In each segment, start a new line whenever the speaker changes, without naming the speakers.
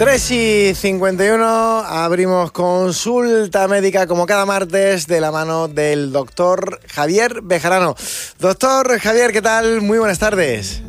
3:51, abrimos consulta médica como cada martes de la mano del doctor Javier Bejarano. Doctor Javier, ¿qué tal? Muy buenas tardes.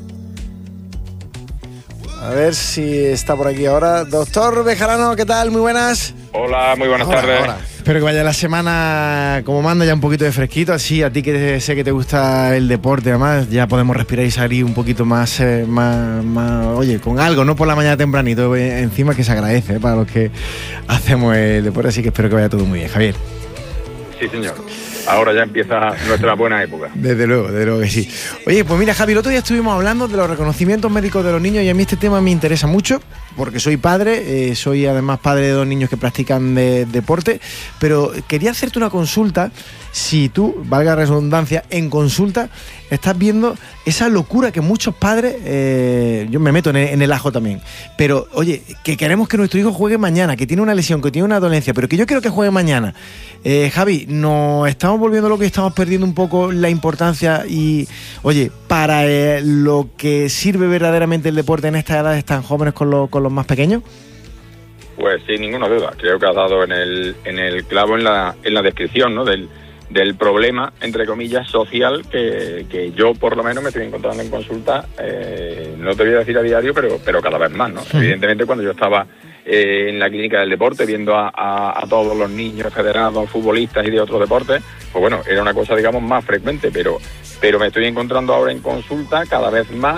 A ver si está por aquí ahora. Doctor Bejarano, ¿qué tal? Muy buenas.
Hola, muy buenas tardes.
Ahora. Espero que vaya la semana como manda, ya un poquito de fresquito, así a ti que sé que te gusta el deporte, además ya podemos respirar y salir un poquito más, oye, con algo, no por la mañana tempranito, encima que se agradece para los que hacemos el deporte, así que espero que vaya todo muy bien, Javier.
Sí, señor. Ahora ya empieza nuestra buena época.
Desde luego que sí. Oye, pues mira, Javi, el otro día estuvimos hablando de los reconocimientos médicos de los niños y a mí este tema me interesa mucho porque soy padre, soy además padre de 2 niños que practican deporte, pero quería hacerte una consulta. Si tú, valga la redundancia, en consulta estás viendo esa locura que muchos padres, yo me meto en el ajo también, pero oye, que queremos que nuestro hijo juegue mañana, que tiene una lesión, que tiene una dolencia, pero que yo quiero que juegue mañana. Javi, nos estamos volviendo locos y estamos perdiendo un poco la importancia y, oye, para lo que sirve verdaderamente el deporte en estas edades tan jóvenes con los más pequeños.
Pues sin ninguna duda, creo que has dado en el clavo en la descripción, ¿no? del problema, entre comillas, social que yo por lo menos me estoy encontrando en consulta, no te voy a decir a diario, pero cada vez más, ¿no? Sí. Evidentemente cuando yo estaba en la clínica del deporte viendo a todos los niños federados, futbolistas y de otros deportes, pues bueno, era una cosa, digamos, más frecuente, pero me estoy encontrando ahora en consulta cada vez más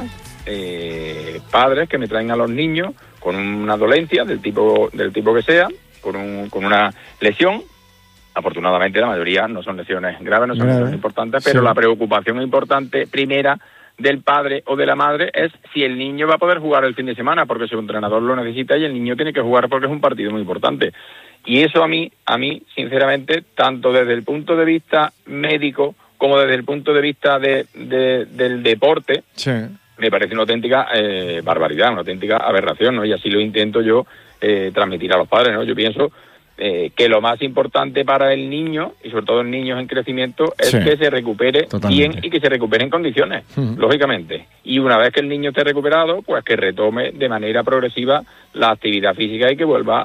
padres que me traen a los niños con una dolencia del tipo que sea, con una lesión. Afortunadamente la mayoría no son lesiones graves, no son lesiones importantes, pero sí. La preocupación importante primera del padre o de la madre es si el niño va a poder jugar el fin de semana, porque su entrenador lo necesita y el niño tiene que jugar porque es un partido muy importante. Y eso a mí sinceramente, tanto desde el punto de vista médico como desde el punto de vista del deporte, sí. Me parece una auténtica barbaridad, una auténtica aberración, ¿no? Y así lo intento yo transmitir a los padres, ¿no? Yo pienso que lo más importante para el niño, y sobre todo en niños en crecimiento, es sí. Que se recupere totalmente bien y que se recupere en condiciones, lógicamente. Y una vez que el niño esté recuperado, pues que retome de manera progresiva la actividad física y que vuelva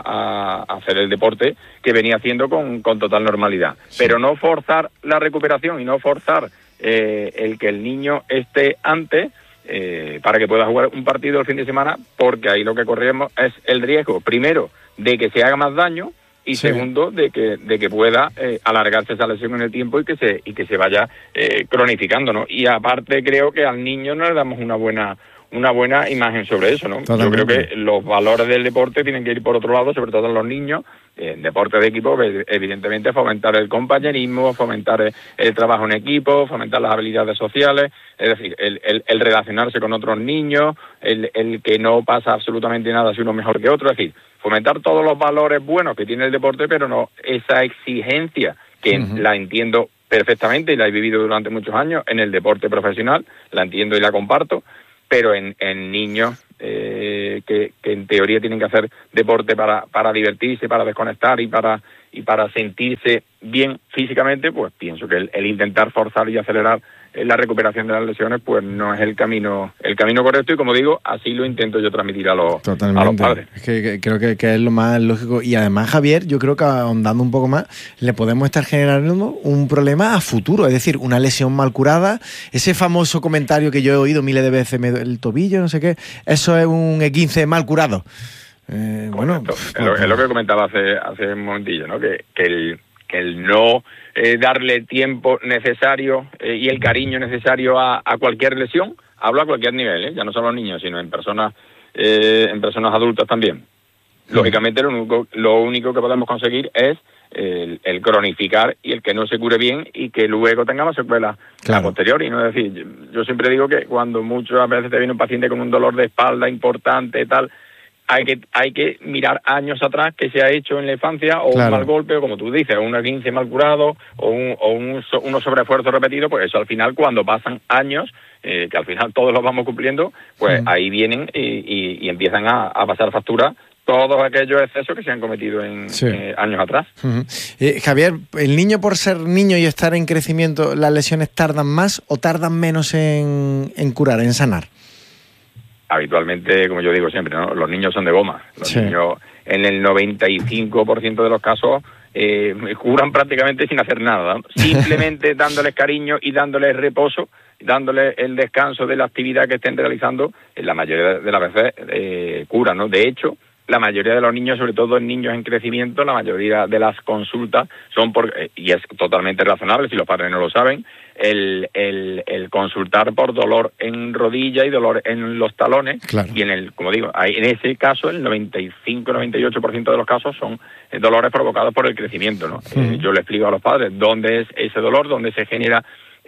a hacer el deporte que venía haciendo con total normalidad. Sí. Pero no forzar la recuperación y no forzar el que el niño esté antes para que pueda jugar un partido el fin de semana, porque ahí lo que corremos es el riesgo, primero, de que se haga más daño y sí. Segundo, de que pueda alargarse esa lesión en el tiempo y que se vaya cronificando, ¿no? Y aparte creo que al niño no le damos una buena imagen sobre eso, ¿no? Totalmente. Yo creo que los valores del deporte tienen que ir por otro lado, sobre todo en los niños, en deporte de equipo, evidentemente fomentar el compañerismo, fomentar el trabajo en equipo, fomentar las habilidades sociales, es decir, el relacionarse con otros niños, el que no pasa absolutamente nada si uno es mejor que otro, es decir, fomentar todos los valores buenos que tiene el deporte, pero no esa exigencia que la entiendo perfectamente y la he vivido durante muchos años en el deporte profesional, la entiendo y la comparto, pero en niños que en teoría tienen que hacer deporte para divertirse, para desconectar y para sentirse bien físicamente, pues pienso que el intentar forzar y acelerar la recuperación de las lesiones pues no es el camino correcto, y como digo, así lo intento yo transmitir a los padres.
Es que creo que es lo más lógico, y además, Javier, yo creo que ahondando un poco más le podemos estar generando un problema a futuro, es decir, una lesión mal curada, ese famoso comentario que yo he oído miles de veces, me duele el tobillo, no sé qué, eso es un E15 mal curado. Bueno,
es lo que comentaba hace un momentillo, ¿no? Que el no darle el tiempo necesario y el cariño necesario a cualquier lesión, hablo a cualquier nivel, ya no solo a niños, sino en personas adultas también. Lógicamente lo único que podemos conseguir es el cronificar y el que no se cure bien y que luego tengamos secuelas a posteriori, ¿no? Es decir, yo siempre digo que cuando muchas veces te viene un paciente con un dolor de espalda importante, tal, hay que mirar años atrás qué se ha hecho en la infancia, o un mal golpe, o como tú dices, un E15 mal curado, o unos sobreesfuerzos repetidos, pues eso al final, cuando pasan años, que al final todos los vamos cumpliendo, pues ahí vienen y empiezan a pasar factura todos aquellos excesos que se han cometido en años atrás.
Javier, ¿el niño por ser niño y estar en crecimiento, las lesiones tardan más o tardan menos en curar, en sanar?
habitualmente, como yo digo siempre, ¿no? Los niños son de goma. Los niños, en el 95% de los casos, curan prácticamente sin hacer nada, ¿no? Simplemente dándoles cariño y dándoles reposo, dándoles el descanso de la actividad que estén realizando, en la mayoría de las veces curan, ¿no? De hecho, la mayoría de los niños, sobre todo en niños en crecimiento, la mayoría de las consultas son y es totalmente razonable, si los padres no lo saben, el consultar por dolor en rodilla y dolor en los talones, claro. Y como digo, en ese caso, el 95-98% de los casos son dolores provocados por el crecimiento, ¿no? Yo le explico a los padres dónde es ese dolor, dónde se genera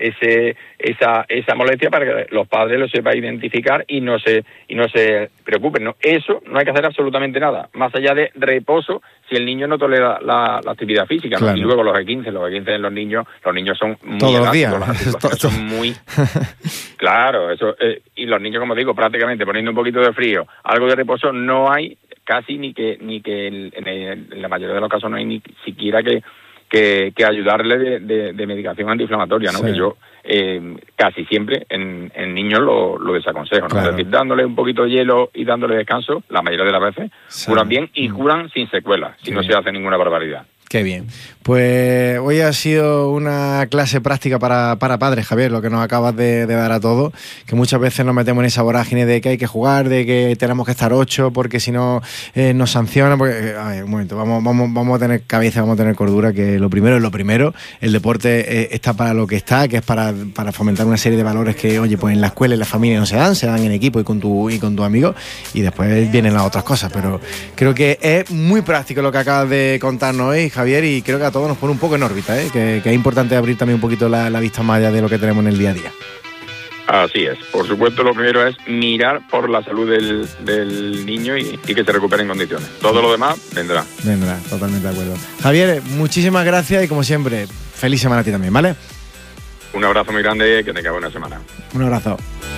esa molestia, para que los padres lo sepan identificar y no se preocupen, ¿no? Eso no hay que hacer absolutamente nada, más allá de reposo, si el niño no tolera la actividad física, ¿no? Claro. Y luego los E15 en los niños son muy
todos los días,
son muy claro, eso y los niños, como digo, prácticamente poniendo un poquito de frío, algo de reposo, no hay casi ni que en la mayoría de los casos no hay ni siquiera que ayudarle de medicación antiinflamatoria, ¿no? Sí. Que yo casi siempre en niños lo desaconsejo, ¿no? Claro. Es decir, dándole un poquito de hielo y dándole descanso, la mayoría de las veces curan bien y curan sin secuelas, si no se hace ninguna barbaridad.
Qué bien. Pues hoy ha sido una clase práctica para padres, Javier, lo que nos acabas de dar a todos, que muchas veces nos metemos en esa vorágine de que hay que jugar, de que tenemos que estar 8 porque si no nos sancionan. Porque, a ver, un momento, vamos a tener cabeza, vamos a tener cordura, que lo primero es lo primero. El deporte está para lo que está, que es para fomentar una serie de valores que, oye, pues en la escuela y en la familia no se dan en equipo y con tu amigo, y después vienen las otras cosas. Pero creo que es muy práctico lo que acabas de contarnos hoy, Javier, y creo que a todos nos pone un poco en órbita, que es importante abrir también un poquito la vista más allá de lo que tenemos en el día a día.
Así es. Por supuesto, lo primero es mirar por la salud del niño y que se recupere en condiciones. Todo lo demás vendrá.
Vendrá, totalmente de acuerdo. Javier, muchísimas gracias y, como siempre, feliz semana a ti también, ¿vale?
Un abrazo muy grande, que tenga buena semana.
Un abrazo.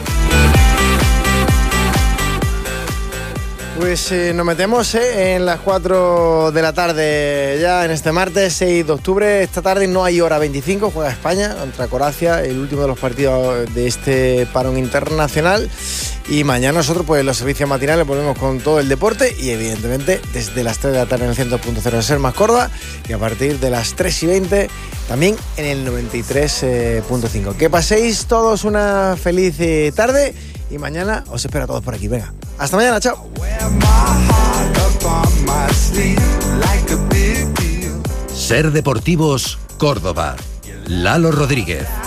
Pues nos metemos en las 4 de la tarde ya en este martes 6 de octubre. Esta tarde no hay hora 25, juega España contra Croacia, el último de los partidos de este parón internacional. Y mañana nosotros, pues los servicios matinales, volvemos con todo el deporte y evidentemente desde las 3 de la tarde en el 100.0 de Ser Más Córdoba y a partir de las 3:20 también en el 93.5. Que paséis todos una feliz tarde y mañana os espero a todos por aquí. Venga, hasta mañana, chao.
Ser Deportivos Córdoba. Lalo Rodríguez.